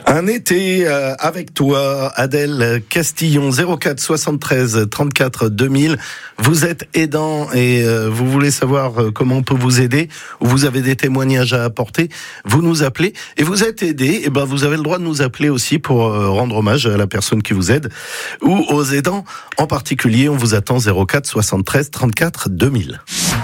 Un été avec toi, Adèle Castillon, 04 73 34 2000. Vous êtes aidant et vous voulez savoir comment on peut vous aider, ou vous avez des témoignages à apporter, vous nous appelez. Et vous êtes aidé, et ben vous avez le droit de nous appeler aussi pour rendre hommage à la personne qui vous aide, ou aux aidants en particulier. On vous attend 04 73 34 2000.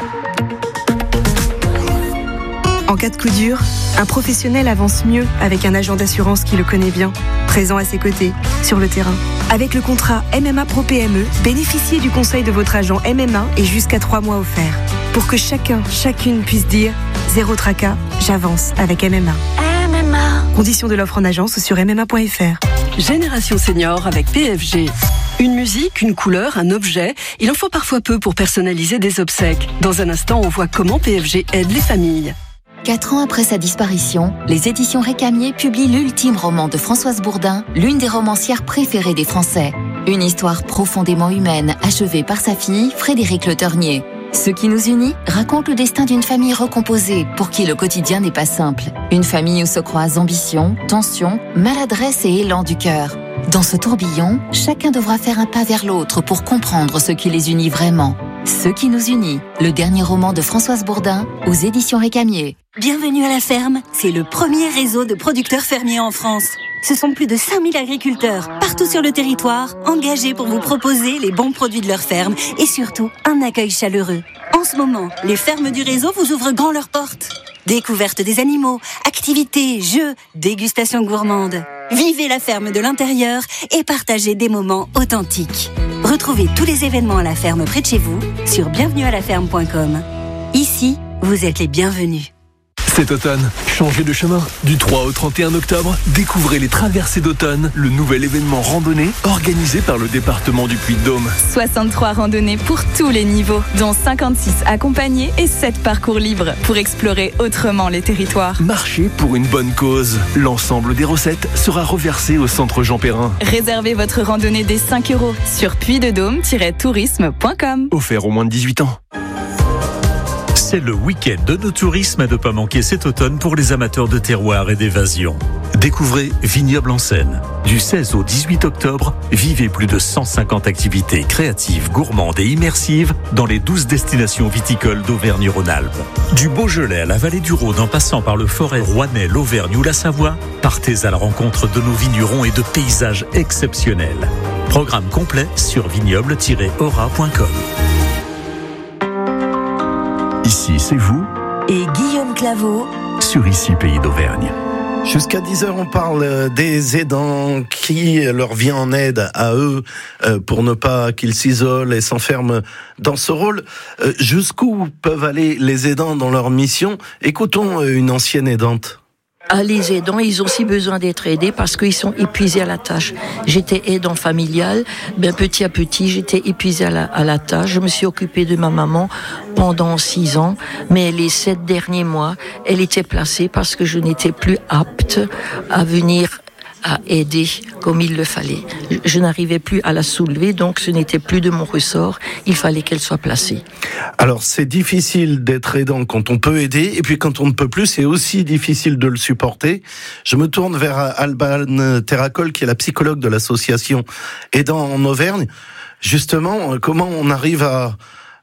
En cas de coup dur, un professionnel avance mieux avec un agent d'assurance qui le connaît bien, présent à ses côtés, sur le terrain. Avec le contrat MMA Pro PME, bénéficiez du conseil de votre agent MMA et jusqu'à 3 mois offerts. Pour que chacune puisse dire « Zéro tracas, j'avance avec MMA ». Conditions de l'offre en agence sur mma.fr. Génération Senior avec PFG. Une musique, une couleur, un objet, il en faut parfois peu pour personnaliser des obsèques. Dans un instant, on voit comment PFG aide les familles. 4 ans après sa disparition, les éditions Récamier publient l'ultime roman de Françoise Bourdin, l'une des romancières préférées des Français. Une histoire profondément humaine, achevée par sa fille, Frédérique Le Ternier. Ce qui nous unit raconte le destin d'une famille recomposée, pour qui le quotidien n'est pas simple. Une famille où se croisent ambition, tension, maladresse et élan du cœur. Dans ce tourbillon, chacun devra faire un pas vers l'autre pour comprendre ce qui les unit vraiment. Ce qui nous unit, le dernier roman de Françoise Bourdin, aux éditions Récamier. Bienvenue à la ferme, c'est le premier réseau de producteurs fermiers en France. Ce sont plus de 5000 agriculteurs, partout sur le territoire, engagés pour vous proposer les bons produits de leur ferme et surtout un accueil chaleureux. En ce moment, les fermes du réseau vous ouvrent grand leurs portes. Découverte des animaux, activités, jeux, dégustation gourmande. Vivez la ferme de l'intérieur et partagez des moments authentiques. Retrouvez tous les événements à la ferme près de chez vous sur bienvenuealaferme.com. Ici, vous êtes les bienvenus. Cet automne, changez de chemin. Du 3 au 31 octobre, découvrez les Traversées d'automne, le nouvel événement randonnée organisé par le département du Puy-de-Dôme. 63 randonnées pour tous les niveaux, dont 56 accompagnés et 7 parcours libres pour explorer autrement les territoires. Marchez pour une bonne cause. L'ensemble des recettes sera reversé au centre Jean Perrin. Réservez votre randonnée dès 5 € sur puydedôme-tourisme.com. Offert aux moins de 18 ans. C'est le week-end de nos tourismes à ne pas manquer cet automne pour les amateurs de terroir et d'évasion. Découvrez Vignoble en Seine. Du 16 au 18 octobre, vivez plus de 150 activités créatives, gourmandes et immersives dans les 12 destinations viticoles d'Auvergne-Rhône-Alpes. Du Beaujolais à la vallée du Rhône en passant par le Forez, Rouennais, l'Auvergne ou la Savoie, partez à la rencontre de nos vignerons et de paysages exceptionnels. Programme complet sur vignoble-aura.com. Ici, c'est vous Et Guillaume Claveau sur Ici, Pays d'Auvergne. Jusqu'à 10h, on parle des aidants, qui leur vient en aide à eux pour ne pas qu'ils s'isolent et s'enferment dans ce rôle. Jusqu'où peuvent aller les aidants dans leur mission ? Écoutons une ancienne aidante. Les aidants, ils ont aussi besoin d'être aidés parce qu'ils sont épuisés à la tâche. J'étais aidant familial, petit à petit, j'étais épuisée à la tâche. Je me suis occupée de ma maman pendant 6 ans, mais les 7 derniers mois, elle était placée parce que je n'étais plus apte à venir à aider comme il le fallait. Je n'arrivais plus à la soulever, donc ce n'était plus de mon ressort. Il fallait qu'elle soit placée. Alors, c'est difficile d'être aidant quand on peut aider, et puis quand on ne peut plus, c'est aussi difficile de le supporter. Je me tourne vers Alban Terracol, qui est la psychologue de l'association Aidants en Auvergne. Justement, comment on arrive à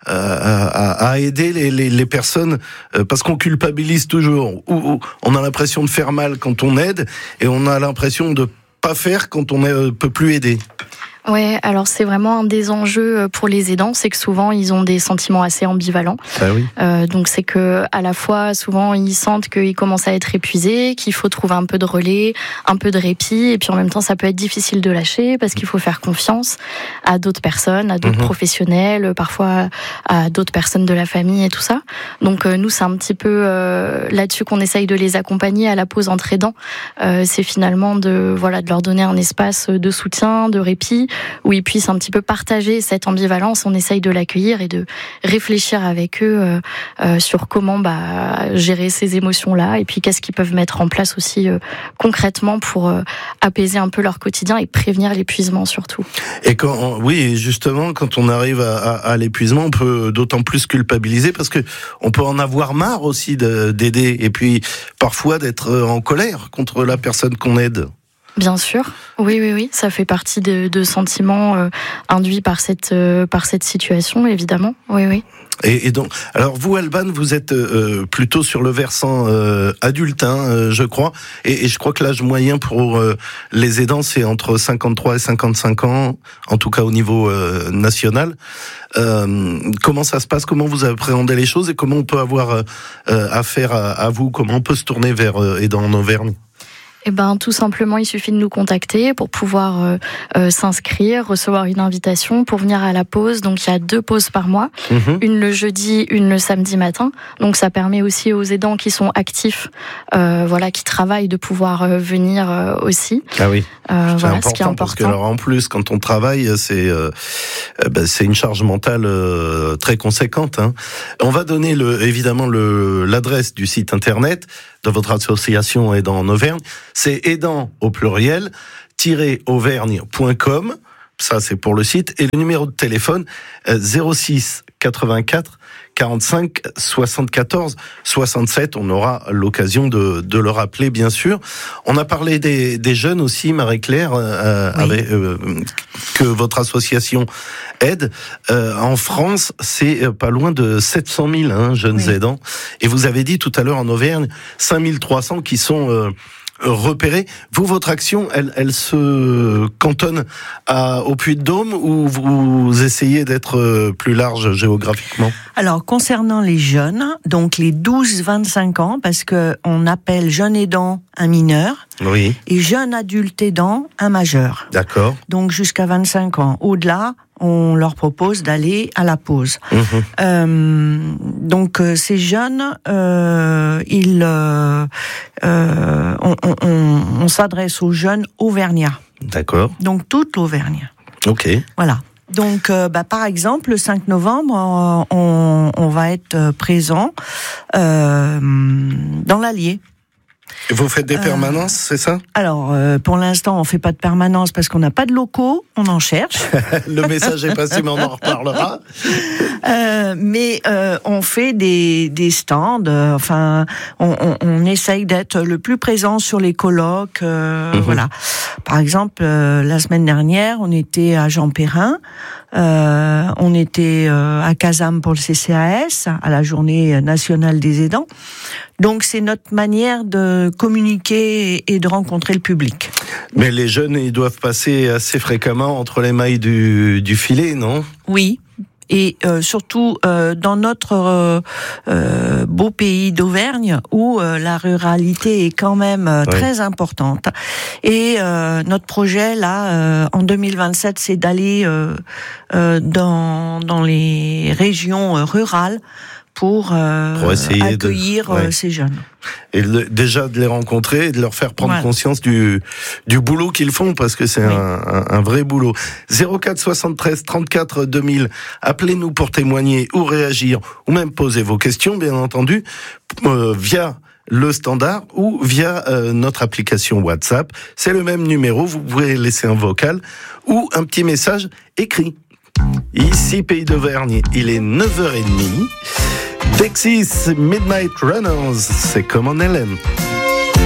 aider les personnes, parce qu'on culpabilise toujours, ou on a l'impression de faire mal quand on aide, et on a l'impression de pas faire quand on ne peut plus aider. Ouais, alors c'est vraiment un des enjeux pour les aidants, c'est que souvent ils ont des sentiments assez ambivalents. Ah oui. Donc c'est que à la fois souvent ils sentent qu'ils commencent à être épuisés, qu'il faut trouver un peu de relais, un peu de répit, et puis en même temps ça peut être difficile de lâcher parce qu'il faut faire confiance à d'autres personnes, à d'autres professionnels, parfois à d'autres personnes de la famille et tout ça. Donc nous c'est un petit peu là-dessus qu'on essaye de les accompagner à la pause entre aidants. C'est finalement de leur donner un espace de soutien, de répit, où ils puissent un petit peu partager cette ambivalence. On essaye de l'accueillir et de réfléchir avec eux sur comment gérer ces émotions-là, et puis qu'est-ce qu'ils peuvent mettre en place aussi concrètement pour apaiser un peu leur quotidien et prévenir l'épuisement surtout. Et justement, quand on arrive à l'épuisement, on peut d'autant plus culpabiliser parce que on peut en avoir marre aussi d'aider, et puis parfois d'être en colère contre la personne qu'on aide. Bien sûr, oui, ça fait partie de sentiments induits par cette situation, évidemment, oui. Et donc, alors vous, Alban, vous êtes plutôt sur le versant adulte, je crois, et je crois que l'âge moyen pour les aidants, c'est entre 53 et 55 ans, en tout cas au niveau national. Comment ça se passe? Comment vous appréhendez les choses et comment on peut avoir affaire à vous? Comment on peut se tourner vers Aidants en Auvergne? Eh ben, tout simplement, il suffit de nous contacter pour pouvoir s'inscrire, recevoir une invitation pour venir à la pause. Donc, il y a 2 pauses par mois, une le jeudi, une le samedi matin. Donc, ça permet aussi aux aidants qui sont actifs, qui travaillent, de pouvoir venir aussi. Ah oui. C'est important, ce qui est important. Parce que alors, en plus, quand on travaille, c'est une charge mentale très conséquente. On va donner évidemment l'adresse du site internet de votre association Aidants en Auvergne. C'est aidants au pluriel -auvergne.com. Ça, c'est pour le site. Et le numéro de téléphone, 06 84 45 74 67. On aura l'occasion de le rappeler, bien sûr. On a parlé des jeunes aussi, Marie-Claire, que votre association aide. En France, c'est pas loin de 700 000 jeunes aidants. Et vous avez dit tout à l'heure en Auvergne, 5300 qui sont repérés. Vous, votre action, elle se cantonne au Puy-de-Dôme ou vous essayez d'être plus large géographiquement? Alors, concernant les jeunes, donc les 12-25 ans, parce que on appelle jeune aidant un mineur, oui, et jeune adulte aidant un majeur. D'accord. Donc jusqu'à 25 ans. Au-delà, on leur propose d'aller à la pause. Donc ces jeunes, on s'adresse aux jeunes auvergnats. D'accord. Donc toute l'Auvergne. Ok. Voilà. Donc, par exemple, le 5 novembre, on va être présent dans l'Allier. Vous faites des permanences, c'est ça? Alors, pour l'instant, on fait pas de permanence parce qu'on n'a pas de locaux, on en cherche. Le message est passé, mais on en reparlera. Mais on fait des stands, on essaye d'être le plus présent sur les colloques, voilà. Par exemple, la semaine dernière, on était à Jean Perrin, on était à Casam pour le CCAS, à la journée nationale des aidants. Donc c'est notre manière de communiquer et de rencontrer le public. Mais les jeunes, ils doivent passer assez fréquemment entre les mailles du filet, non? Oui. Et surtout dans notre beau pays d'Auvergne où la ruralité est quand même très importante. Et notre projet là en 2027, c'est d'aller dans les régions rurales pour essayer accueillir ces jeunes. Et déjà de les rencontrer et de leur faire prendre conscience du boulot qu'ils font, parce que c'est un vrai boulot. 04 73 34 2000, appelez-nous pour témoigner ou réagir, ou même poser vos questions, bien entendu, via le standard ou via notre application WhatsApp. C'est le même numéro, vous pouvez laisser un vocal ou un petit message écrit. Ici, Pays d'Auvergne, il est 9h30. Texas Midnight Runners, c'est comme on l'aime.